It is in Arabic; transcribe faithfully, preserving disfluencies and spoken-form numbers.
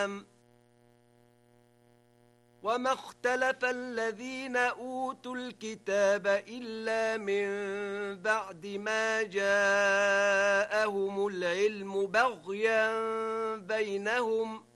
وما اختلف الذين أوتوا الكتاب إلا من بعد ما جاءهم العلم بغيا بينهم